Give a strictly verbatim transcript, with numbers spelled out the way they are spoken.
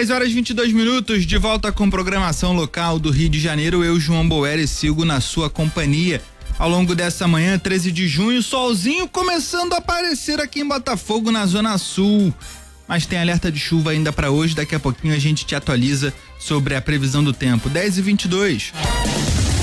dez horas e vinte e dois minutos, de volta com programação local do Rio de Janeiro. Eu, João Boeri, sigo na sua companhia. Ao longo dessa manhã, treze de junho, solzinho começando a aparecer aqui em Botafogo, na Zona Sul. Mas tem alerta de chuva ainda para hoje. Daqui a pouquinho a gente te atualiza sobre a previsão do tempo. dez e vinte e dois.